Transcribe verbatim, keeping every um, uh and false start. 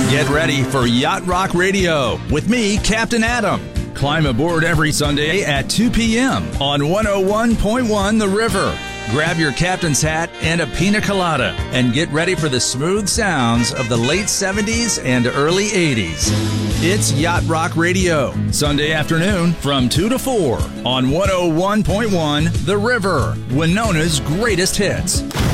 Get ready for Yacht Rock Radio with me, Captain Adam. Climb aboard every Sunday at two p.m. on one oh one point one The River. Grab your captain's hat and a pina colada and get ready for the smooth sounds of the late seventies and early eighties. It's Yacht Rock Radio, Sunday afternoon from two to four on one oh one point one The River, Winona's greatest hits.